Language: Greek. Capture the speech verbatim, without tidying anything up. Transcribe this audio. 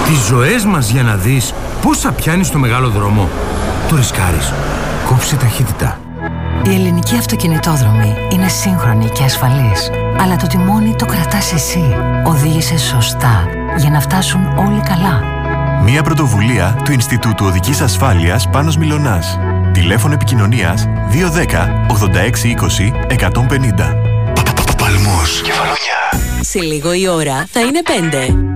Τις ζωές μας για να δεις πόσα πιάνεις στο μεγάλο δρόμο. Το ρισκάρεις. Κόψε ταχύτητα. Η ελληνική αυτοκινητόδρομη είναι σύγχρονη και ασφαλής. Αλλά το τιμόνι το κρατάς εσύ. Οδήγησε σωστά για να φτάσουν όλοι καλά. Μια πρωτοβουλία του Ινστιτούτου Οδικής Ασφάλειας Πάνος Μιλωνάς. Τηλέφωνο επικοινωνίας δύο ένα μηδέν ογδόντα έξι είκοσι εκατόν πενήντα. Παλμός. Κεφαλονιά. Σε λίγο η ώρα θα είναι πέντε.